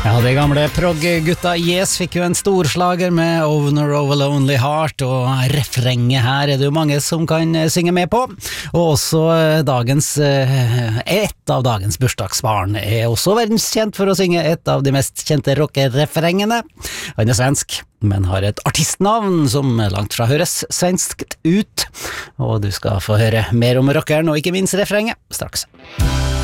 Ja, de gamle prog-gutta Yes fikk jo en storslager med Owner of a Lonely Heart, og refrenget her er det jo mange som kan synge med på, og også et av dagens bursdagsbarn er også verdenskjent for å synge et av de mest kjente rockerefrengene. Han er svensk, men har et artistnavn som langt fra høres svenskt ut, og du skal få høre mer om rockeren og ikke minst refrenget straks.